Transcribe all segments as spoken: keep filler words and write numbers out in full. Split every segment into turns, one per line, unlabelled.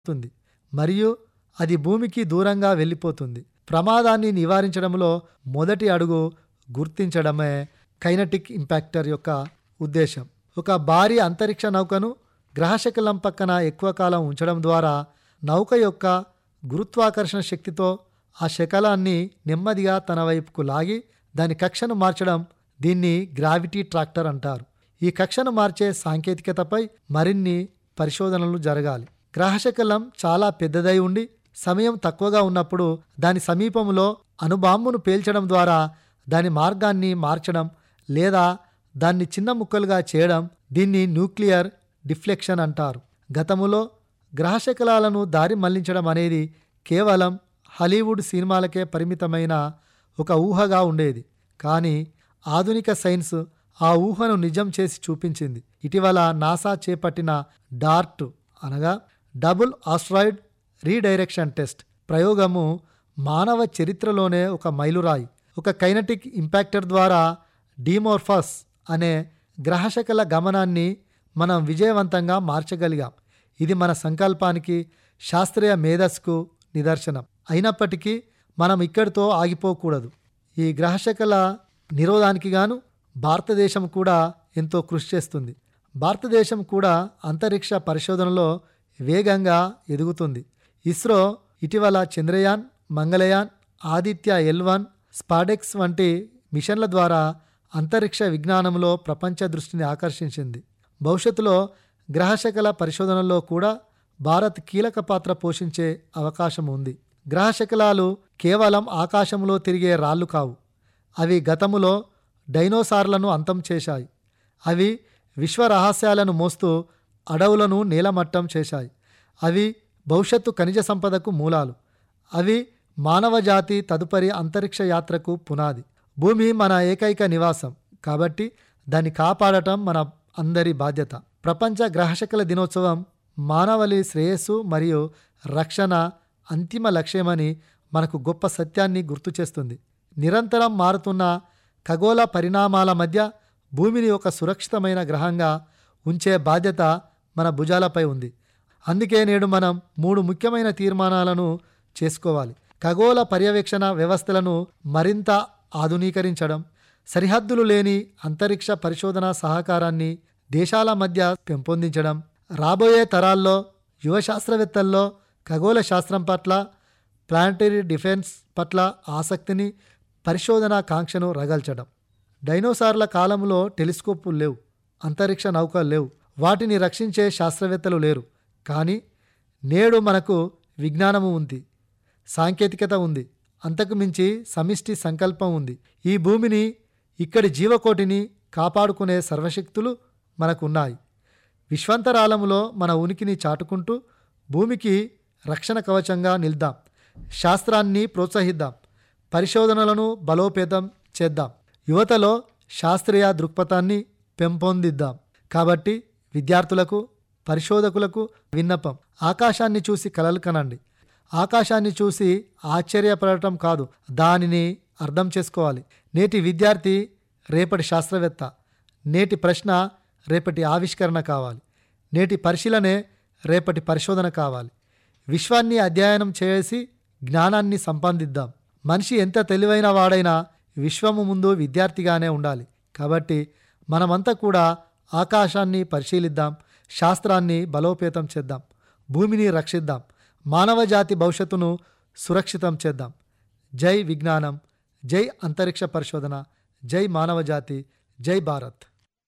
తుంది మరియు అది భూమికి దూరంగా వెళ్ళిపోతుంది. ప్రమాదాన్ని నివారించడంలో మొదటి అడుగు గుర్తించడమే కైనటిక్ ఇంపాక్టర్ యొక్క ఉద్దేశం. ఒక భారీ అంతరిక్ష నౌకను గ్రహశకలం పక్కన ఎక్కువ కాలం ఉంచడం ద్వారా నౌక యొక్క గురుత్వాకర్షణ శక్తితో ఆ శకలాన్ని నెమ్మదిగా తన వైపుకు లాగి దాని కక్షను మార్చడం, దీన్ని గ్రావిటీ ట్రాక్టర్ అంటారు. ఈ కక్షను మార్చే సాంకేతికతపై మరిన్ని పరిశోధనలు జరగాలి. గ్రహశకలం చాలా పెద్దదై ఉండి సమయం తక్కువగా ఉన్నప్పుడు దాని సమీపంలో అణుబాంబును పేల్చడం ద్వారా దాని మార్గాన్ని మార్చడం లేదా దాన్ని చిన్న ముక్కలుగా చేయడం, దీన్ని న్యూక్లియర్ డిఫ్లెక్షన్ అంటారు. గతములో గ్రహశకలాలను దారి మళ్లించడం అనేది కేవలం హాలీవుడ్ సినిమాలకే పరిమితమైన ఒక ఊహగా ఉండేది. కానీ ఆధునిక సైన్స్ ఆ ఊహను నిజం చేసి చూపించింది. ఇటీవల నాసా చేపట్టిన డార్ట్ అనగా డబుల్ ఆస్ట్రాయిడ్ రీడైరెక్షన్ టెస్ట్ ప్రయోగము మానవ చరిత్రలోనే ఒక మైలురాయి. ఒక కైనటిక్ ఇంపాక్టర్ ద్వారా డిమోర్ఫస్ అనే గ్రహశకల గమనాన్ని మనం విజయవంతంగా మార్చగలిగాం. ఇది మన సంకల్పానికి, శాస్త్రీయ మేధస్సుకు నిదర్శనం. అయినప్పటికీ మనం ఇక్కడితో ఆగిపోకూడదు. ఈ గ్రహశకల నిరోధానికి గాను భారతదేశం కూడా ఎంతో కృషి చేస్తుంది. భారతదేశం కూడా అంతరిక్ష పరిశోధనలో వేగంగా ఎదుగుతుంది. ఇస్రో ఇటీవల చంద్రయాన్, మంగళయాన్, ఆదిత్య ఎల్ వన్, స్పాడెక్స్ వంటి మిషన్ల ద్వారా అంతరిక్ష విజ్ఞానంలో ప్రపంచ దృష్టిని ఆకర్షించింది. భవిష్యత్తులో గ్రహశకల పరిశోధనలో కూడా భారత్ కీలక పాత్ర పోషించే అవకాశం ఉంది. గ్రహశకలాలు కేవలం ఆకాశంలో తిరిగే రాళ్ళు కావు. అవి గతములో డైనోసార్లను అంతం చేశాయి. అవి విశ్వ రహస్యాలను మోస్తూ అడవులను నేలమట్టం చేశాయి. అవి భవిష్యత్తు ఖనిజ సంపదకు మూలాలు. అవి మానవజాతి తదుపరి అంతరిక్ష యాత్రకు పునాది. భూమి మన ఏకైక నివాసం కాబట్టి దాన్ని కాపాడటం మన అందరి బాధ్యత. ప్రపంచ గ్రహశకల దినోత్సవం మానవలి శ్రేయస్సు మరియు రక్షణ అంతిమ లక్ష్యమని మనకు గొప్ప సత్యాన్ని గుర్తు చేస్తుంది. నిరంతరం మారుతున్న ఖగోళ పరిణామాల మధ్య భూమిని ఒక సురక్షితమైన గ్రహంగా ఉంచే బాధ్యత మన భుజాలపై ఉంది. అందుకే నేడు మనం మూడు ముఖ్యమైన తీర్మానాలను చేసుకోవాలి. ఖగోళ పర్యవేక్షణ వ్యవస్థలను మరింత ఆధునీకరించడం, సరిహద్దులు లేని అంతరిక్ష పరిశోధన సహకారాన్ని దేశాల మధ్య పెంపొందించడం, రాబోయే తరాల్లో యువ శాస్త్రవేత్తల్లో ఖగోళ శాస్త్రం పట్ల, ప్లానటరీ డిఫెన్స్ పట్ల ఆసక్తిని, పరిశోధనా కాంక్షను రగల్చడం. డైనోసార్ల కాలంలో టెలిస్కోపులు లేవు, అంతరిక్ష నౌకలు లేవు, వాటిని రక్షించే శాస్త్రవేత్తలు లేరు. కానీ నేడు మనకు విజ్ఞానము ఉంది, సాంకేతికత ఉంది, అంతకు మించి సమిష్టి సంకల్పం ఉంది. ఈ భూమిని, ఇక్కడి జీవకోటిని కాపాడుకునే సర్వశక్తులు మనకున్నాయి. విశ్వంతరాళములో మన ఉనికిని చాటుకుంటూ భూమికి రక్షణ కవచంగా నిల్దాం. శాస్త్రాన్ని ప్రోత్సహిద్దాం, పరిశోధనలను బలోపేతం చేద్దాం, యువతలో శాస్త్రీయ దృక్పథాన్ని పెంపొందిద్దాం. కాబట్టి విద్యార్థులకు, పరిశోధకులకు విన్నపం, ఆకాశాన్ని చూసి కలలు కనండి. ఆకాశాన్ని చూసి ఆశ్చర్యపడటం కాదు, దానిని అర్థం చేసుకోవాలి. నేటి విద్యార్థి రేపటి శాస్త్రవేత్త, నేటి ప్రశ్న రేపటి ఆవిష్కరణ కావాలి, నేటి పరిశీలనే రేపటి పరిశోధన కావాలి. విశ్వాన్ని అధ్యయనం చేసి జ్ఞానాన్ని సంపాదిద్దాం. మనిషి ఎంత తెలివైన వాడైనా విశ్వము ముందు విద్యార్థిగానే ఉండాలి. కాబట్టి మనమంతా కూడా ఆకాశాన్ని పరిశీలిద్దాం, శాస్త్రాన్ని బలోపేతం చేద్దాం, భూమిని రక్షిద్దాం, మానవజాతి భవిష్యత్తును సురక్షితం చేద్దాం. జై విజ్ఞానం, జై అంతరిక్ష పరిశోధన, జై మానవజాతి, జై భారత్.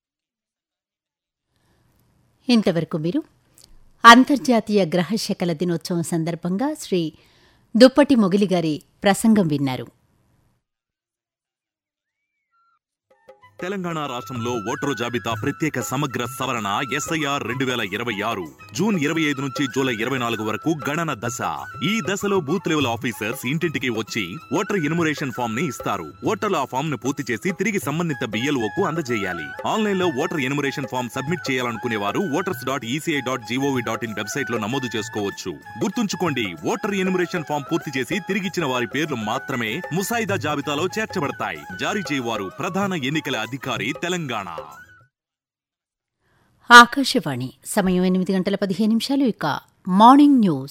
ఇంతవరకు మీరు అంతర్జాతీయ గ్రహశకల దినోత్సవం సందర్భంగా శ్రీ దుప్పటి మొగిలి గారి ప్రసంగం విన్నారు.
తెలంగాణ రాష్ట్రంలో ఓటరు జాబితా ప్రత్యేక సమగ్ర సవరణ ఎస్ఐఆర్ రెండు వేల ఇరవై ఆరు జూన్ ఇరవై ఐదు నుంచి జూలై ఇరవై నాలుగు వరకు గణన దశ. ఈ దశలో బూత్ లెవెల్ ఆఫీసర్స్ ఇంటింటికి వచ్చి ఓటర్ ఎన్యుమరేషన్ ఫామ్ ని ఇస్తారు. ఓటర్లు ఆ ఫామ్ ను పూర్తి చేసి తిరిగి సంబంధిత బిఎల్ఓకు అందజేయాలి. ఆన్లైన్ లో ఓటర్ ఎన్యుమరేషన్ ఫామ్ సబ్మిట్ చేయాలనుకునే వారు voters dot ECI dot GOV dot in website లో నమోదు చేసుకోవచ్చు. గుర్తుంచుకోండి, ఓటర్ ఎన్యుమరేషన్ ఫామ్ పూర్తి చేసి తిరిగిచ్చిన వారి పేర్లు మాత్రమే ముసాయిదా జాబితాలో చేర్చబడతాయి. జారీ చేయవారు ప్రధాన ఎన్నికల అధికారి, తెలంగాణ.
ఆకాశవాణి సమయం ఎనిమిది గంటల పదిహేను నిమిషాలు. ఇక మార్నింగ్ న్యూస్.